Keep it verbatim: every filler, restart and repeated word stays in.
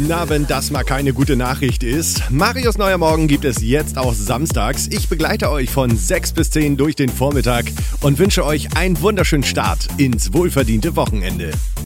Na, wenn das mal keine gute Nachricht ist. Marius Neuer Morgen gibt es jetzt auch samstags. Ich begleite euch von sechs bis zehn durch den Vormittag und wünsche euch einen wunderschönen Start ins wohlverdiente Wochenende.